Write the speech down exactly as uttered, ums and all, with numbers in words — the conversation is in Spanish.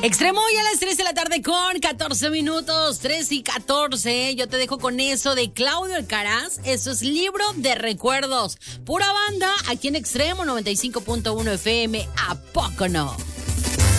Extremo hoy a las tres de la tarde con catorce minutos, tres y catorce. Yo te dejo con eso de Claudio Alcaraz. Eso es Libro de Recuerdos. Pura banda aquí en Extremo noventa y cinco punto uno F M. ¿A poco no?